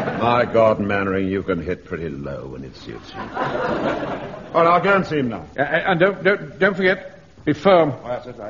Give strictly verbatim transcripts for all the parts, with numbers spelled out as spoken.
My God, Mannering, you can hit pretty low when it suits you. All right, I'll go and see him now. Uh, and don't, don't, don't forget, be firm. Oh, that's it, right.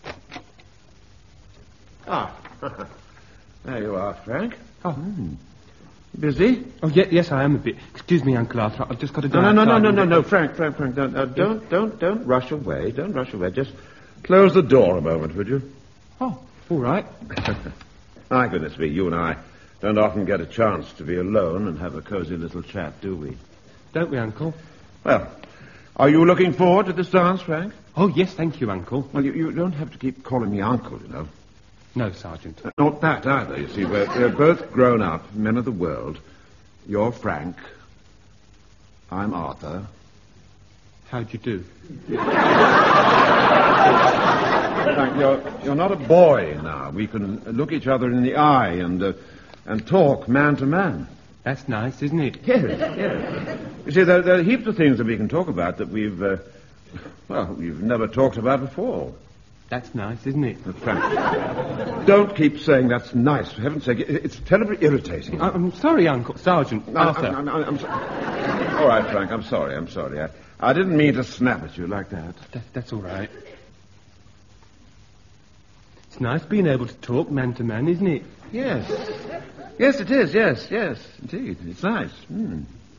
Ah, there you are, Frank. Oh. Mm. Busy? Oh, ye- yes, I am a bit. Excuse me, Uncle Arthur. I've just got to go No, no, no, outside no, no, and- no, no, Frank, Frank, Frank, don't, uh, don't, don't, don't rush away. Don't rush away. Just close the door a moment, would you? Oh, all right. My goodness me, you and I don't often get a chance to be alone and have a cozy little chat, do we? Don't we, Uncle? Well, are you looking forward to this dance, Frank? Oh, yes, thank you, Uncle. Well, you, you don't have to keep calling me uncle, you know. No, Sergeant. Uh, not that either, you see. We're, we're both grown up, men of the world. You're Frank. I'm Arthur. How'd you do? Frank, you're, you're not a boy now. We can look each other in the eye and, uh, and talk man to man. That's nice, isn't it? Yes, yes. You see, there, there are heaps of things that we can talk about that we've, uh, well, we've never talked about before. That's nice, isn't it? Uh, Frank, don't keep saying that's nice. For heaven's sake, it, it's terribly irritating. I- I'm sorry, Uncle. Sergeant. No, Arthur. I'm, I'm, I'm so- All right, Frank, I'm sorry, I'm sorry. I, I didn't mean to snap at you like that. That, that's all right. It's nice being able to talk man to man, isn't it? Yes. Yes, it is, yes, yes, indeed. It's nice. Hmm.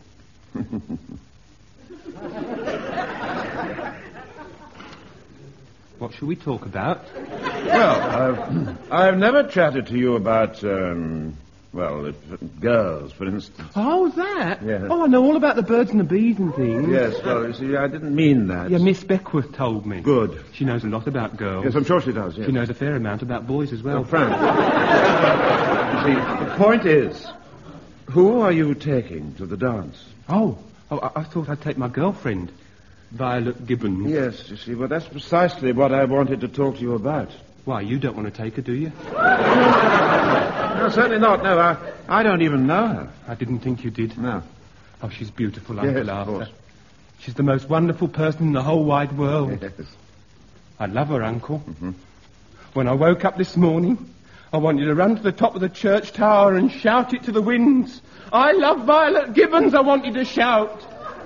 What shall we talk about? Well, I've, I've never chatted to you about, um, well, uh, girls, for instance. Oh, that? Yes. Oh, I know all about the birds and the bees and things. Yes, well, you see, I didn't mean that. Yeah, Miss Beckworth told me. Good. She knows a lot about girls. Yes, I'm sure she does, yes. She knows a fair amount about boys as well. Well, Frank, you see, the point is, who are you taking to the dance? Oh, oh I, I thought I'd take my girlfriend, Violet Gibbons. Yes, you see, well, that's precisely what I wanted to talk to you about. Why, you don't want to take her, do you? No, certainly not. No, I, I don't even know her. I didn't think you did. No. Oh, she's beautiful, Yes, Uncle of Arthur. course. She's the most wonderful person in the whole wide world. Yes. I love her, Uncle. Mm-hmm. When I woke up this morning, I wanted to run to the top of the church tower and shout it to the winds. I love Violet Gibbons, I want you to shout.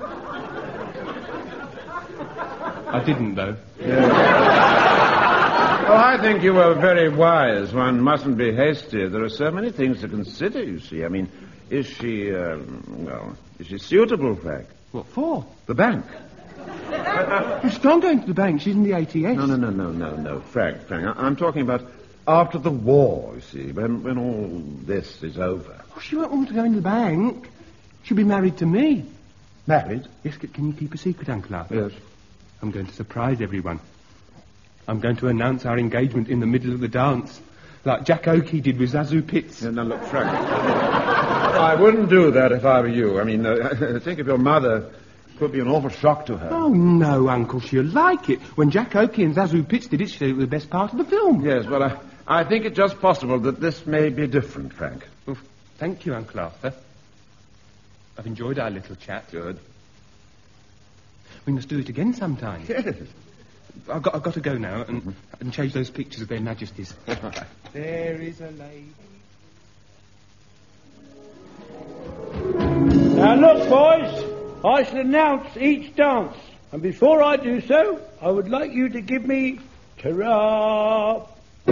I didn't, though. Well, I think you were very wise. One mustn't be hasty. There are so many things to consider, you see. I mean, is she, um, well, is she suitable, Frank? What for? The bank. She's not going to the bank. She's in the A T S. No, no, no, no, no, no. Frank, Frank, I- I'm talking about after the war, you see, when, when all this is over. Oh, she won't want to go in the bank. She'll be married to me. Married? Yes, c- can you keep a secret, Uncle Arthur? Yes. I'm going to surprise everyone. I'm going to announce our engagement in the middle of the dance, like Jack Oakey did with Zazu Pitts. Yeah, now, look, Frank, I wouldn't do that if I were you. I mean, uh, think of your mother. Could be an awful shock to her. Oh, no, Uncle, she'll like it. When Jack Oakey and Zazu Pitts did it, she said it was the best part of the film. Yes, well, I, I think it's just possible that this may be different, Frank. Well, thank you, Uncle Arthur. I've enjoyed our little chat. Good. We must do it again sometime. Yes. I've got, I've got to go now and, and change those pictures of their majesties. There is a lady. Now look, boys, I shall announce each dance. And before I do so, I would like you to give me ta-ra.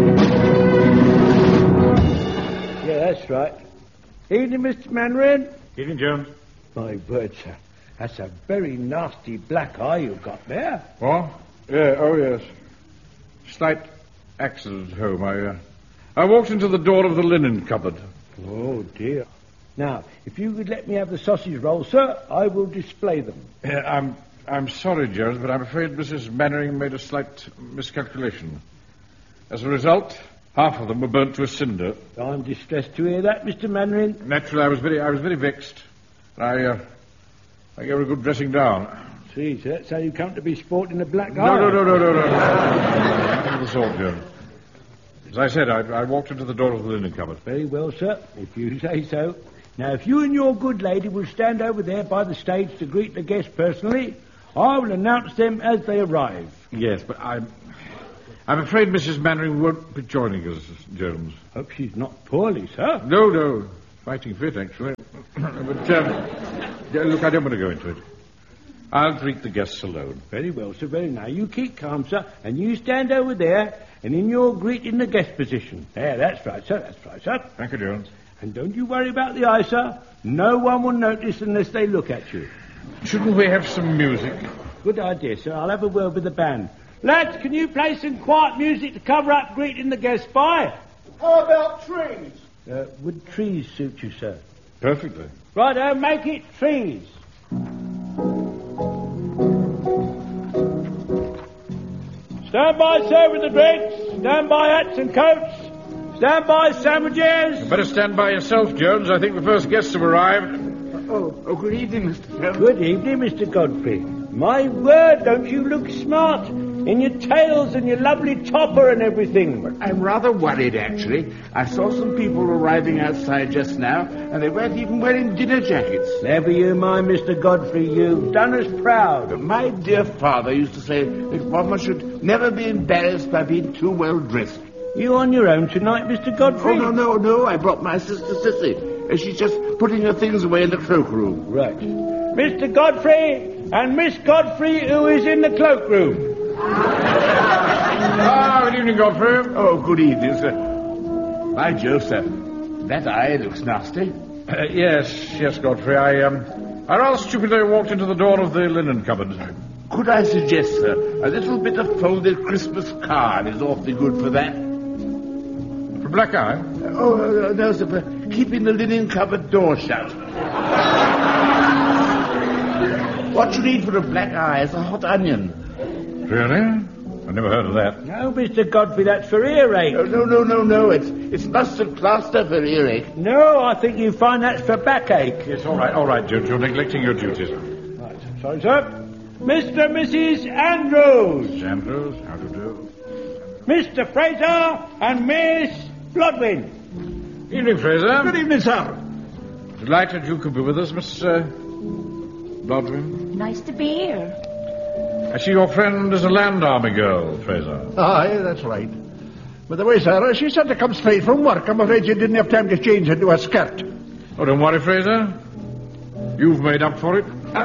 Yeah, that's right. Evening, Mister Mandarin. Evening, Jones. My word, sir. That's a very nasty black eye you've got there. What? Yeah, oh, yes. Slight accident at home. I, uh, I walked into the door of the linen cupboard. Oh, dear. Now, if you could let me have the sausage rolls, sir, I will display them. Uh, I'm I'm sorry, Jones, but I'm afraid Missus Mannering made a slight miscalculation. As a result, half of them were burnt to a cinder. I'm distressed to hear that, Mister Mandarin. Naturally, I was very I was very vexed. I uh, I gave her a good dressing down. See, sir, that's how you come to be sporting a black eye. No, no, no, no, no, no. Nothing of the sort, Jones. As I said, I, I walked into the door of the linen cupboard. Very well, sir, if you say so. Now, if you and your good lady will stand over there by the stage to greet the guests personally, I will announce them as they arrive. Yes, but I'm... I'm afraid Missus Mannering won't be joining us, Jones. Hope she's not poorly, sir. No, no. Fighting fit, actually. but, um, yeah, look, I don't want to go into it. I'll greet the guests alone. Very well, sir. Very now. You keep calm, sir, and you stand over there, and in your greeting the guest position. There, that's right, sir. That's right, sir. Thank you, Jones. And don't you worry about the eye, sir. No one will notice unless they look at you. Shouldn't we have some music? Good idea, sir. I'll have a word with the band. Lads, can you play some quiet music to cover up greeting the guests by? How about trees? Uh, would trees suit you, sir? Perfectly. Righto, make it trees. Stand by, sir, with the drinks. Stand by, hats and coats. Stand by, sandwiches. You better stand by yourself, Jones. I think the first guests have arrived. Oh, oh, good evening, Mister Jones. Good evening, Mister Godfrey. My word, don't you look smart? In your tails and your lovely topper and everything. I'm rather worried, actually. I saw some people arriving outside just now, and they weren't even wearing dinner jackets. Never you mind, Mister Godfrey. You've done us proud. My dear father used to say that one should never be embarrassed by being too well dressed. You on your own tonight, Mister Godfrey? Oh, no, no, no. I brought my sister Sissy. And she's just putting her things away in the cloakroom. Right. Mister Godfrey and Miss Godfrey, who is in the cloakroom. Ah, good evening, Godfrey. Oh, good evening, sir. By Jove, sir. That eye looks nasty. Uh, yes, yes, Godfrey. I, um, I rather stupidly walked into the door of the linen cupboard. Could I suggest, sir, a little bit of folded Christmas card is awfully good for that. For black eye? Oh, uh, no, sir, for keeping the linen cupboard door shut. What you need for a black eye is a hot onion. Really? I never heard of that. No, Mister Godfrey, that's for earache. No, no, no, no, no. It's, it's mustard plaster for earache. No, I think you find that's for backache. Yes, all right, all right, Jones. You're neglecting your duties. Right, sorry, sir. Mister and Missus Andrews. Miss Andrews, how do you do? Mister Fraser and Miss Blodwin. Evening, Fraser. Good evening, sir. Delighted you could be with us, Miss uh, Blodwin. Nice to be here. I see your friend is a land army girl, Fraser. Aye, that's right. By the way, Sarah, she said to come straight from work. I'm afraid she didn't have time to change into a skirt. Oh, don't worry, Fraser. You've made up for it.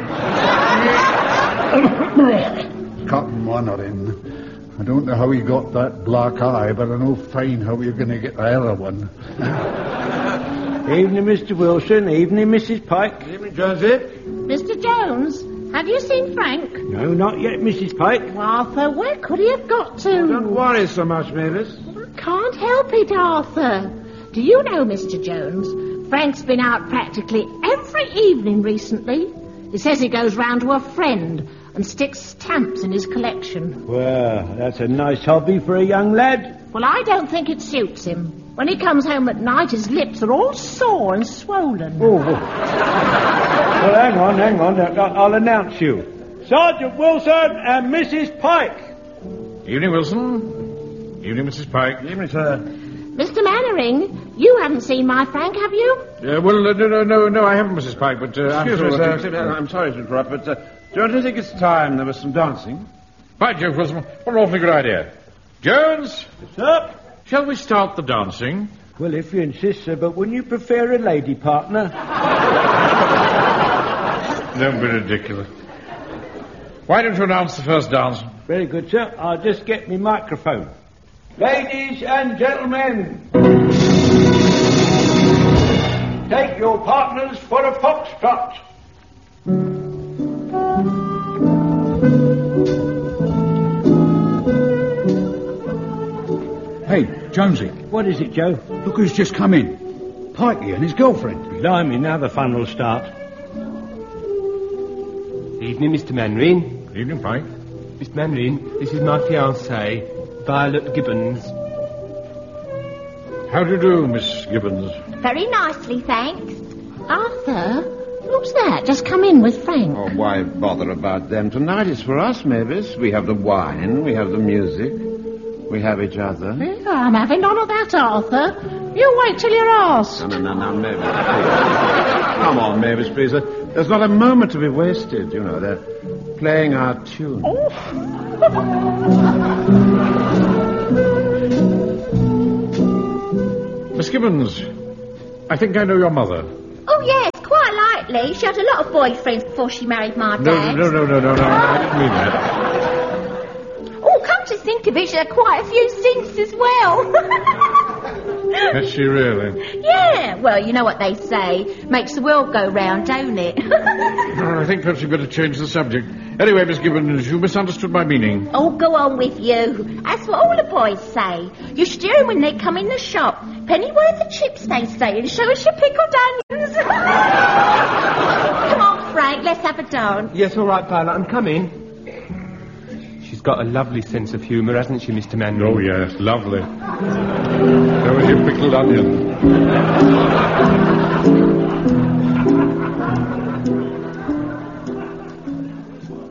Cotton Monnerin. I don't know how he got that black eye, but I know fine how you're going to get the other one. Evening, Mister Wilson. Evening, Missus Pike. Evening, Jonesy. Mister Jones, have you seen Frank? No, not yet, Missus Pike. Arthur, where could he have got to? Don't worry so much, Mavis. I can't help it, Arthur. Do you know, Mister Jones, Frank's been out practically every evening recently. He says he goes round to a friend and sticks stamps in his collection. Well, that's a nice hobby for a young lad. Well, I don't think it suits him. When he comes home at night, his lips are all sore and swollen. Oh, well, well hang on, hang on. I'll announce you. Sergeant Wilson and Missus Pike. Evening, Wilson. Evening, Missus Pike. Evening, sir. Mister Mannering, you haven't seen my Frank, have you? Uh, well, uh, no, no, no, no, I haven't, Missus Pike, but... Uh, I'm Excuse sure me, that- sir. I'm sorry to interrupt, but uh, don't you think it's time there was some dancing? By Jove, Wilson, what an awfully good idea. Jones, Sir? shall we start the dancing? Well, if you insist, sir, but wouldn't you prefer a lady partner? Don't be ridiculous. Why don't you announce the first dance? Very good, sir. I'll just get me microphone. Ladies and gentlemen, take your partners for a foxtrot. Hey, Jonesy, What is it, Joe? look who's just come in. Pikey and his girlfriend. Blimey, now the fun will start. Evening, Mister Mannering. Good evening, Pike. Miss Mannering, this is my fiancée, Violet Gibbons. How do you do, Miss Gibbons? Very nicely, thanks. Arthur, who's that? Just come in with Frank. Oh, why bother about them? Tonight is for us, Mavis. We have the wine, we have the music, we have each other. Yeah, I'm having none of that, Arthur. You wait till you're asked. No, no, no, no, Mavis, please. Come on, Mavis, please. There's not a moment to be wasted, you know. They're playing our tune. Miss Gibbons, I think I know your mother. Oh, yes, quite quite likely. She had a lot of boyfriends before she married my No, dad. no, no, no, no, no, I didn't mean that. Oh, come to think of it, she had quite a few since as well. Has she really? Yeah, well, you know what they say. Makes the world go round, don't it? Oh, I think perhaps you'd better change the subject. Anyway, Miss Gibbons, you misunderstood my meaning. Oh, go on with you. That's what all the boys say. You steer 'em when they come in the shop. Penny worth of chips, they say, and show us your pickled onions. Come on, Frank, let's have a dance. Yes, all right, Violet, I'm coming. She's got a lovely sense of humour, hasn't she, Mister Manning? Oh, yes, lovely. There was your pickled onion.